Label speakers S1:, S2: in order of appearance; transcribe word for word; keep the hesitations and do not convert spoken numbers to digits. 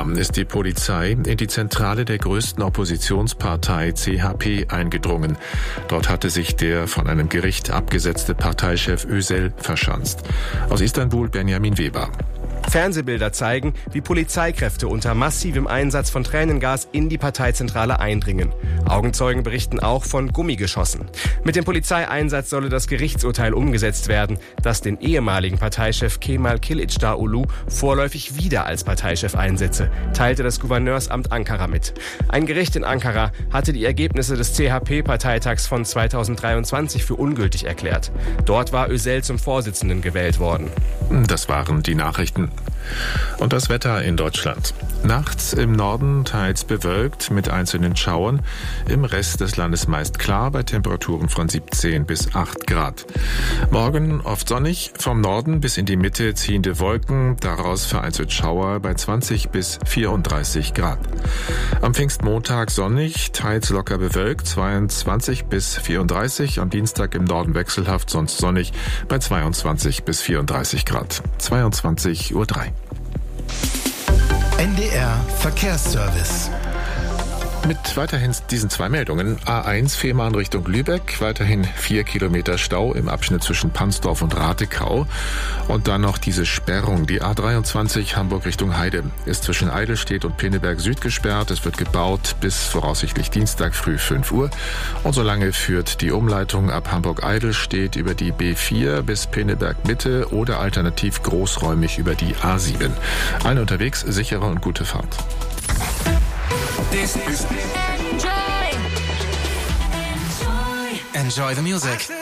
S1: Weimar ist die Polizei in die Zentrale der größten Oppositionspartei C H P eingedrungen. Dort hatte sich der von einem Gericht abgesetzte Parteichef Özel verschanzt. Aus Istanbul Benjamin Weber.
S2: Fernsehbilder zeigen, wie Polizeikräfte unter massivem Einsatz von Tränengas in die Parteizentrale eindringen. Augenzeugen berichten auch von Gummigeschossen. Mit dem Polizeieinsatz solle das Gerichtsurteil umgesetzt werden, das den ehemaligen Parteichef Kemal Kılıçdaroğlu vorläufig wieder als Parteichef einsetze, teilte das Gouverneursamt Ankara mit. Ein Gericht in Ankara hatte die Ergebnisse des C H P-Parteitags von zweitausenddreiundzwanzig für ungültig erklärt. Dort war Özel zum Vorsitzenden gewählt worden.
S1: Das waren die Nachrichten. Und das Wetter in Deutschland. Nachts im Norden teils bewölkt mit einzelnen Schauern, im Rest des Landes meist klar bei Temperaturen von siebzehn bis acht Grad. Morgen oft sonnig, vom Norden bis in die Mitte ziehende Wolken, daraus vereinzelt Schauer bei zwanzig bis vierunddreißig Grad. Am Pfingstmontag sonnig, teils locker bewölkt, zweiundzwanzig bis vierunddreißig, am Dienstag im Norden wechselhaft, sonst sonnig bei zweiundzwanzig bis vierunddreißig Grad. zweiundzwanzig Uhr drei.
S3: N D R Verkehrsservice.
S1: Mit weiterhin diesen zwei Meldungen. A eins Fehmarn Richtung Lübeck, weiterhin vier Kilometer Stau im Abschnitt zwischen Pansdorf und Ratekau. Und dann noch diese Sperrung. Die A dreiundzwanzig Hamburg Richtung Heide ist zwischen Eidelstedt und Pinneberg Süd gesperrt. Es wird gebaut bis voraussichtlich Dienstag früh fünf Uhr. Und solange führt die Umleitung ab Hamburg-Eidelstedt über die B vier bis Pinneberg Mitte oder alternativ großräumig über die A sieben. Allen unterwegs sichere und gute Fahrt.
S4: This is Enjoy. Enjoy. Enjoy the music.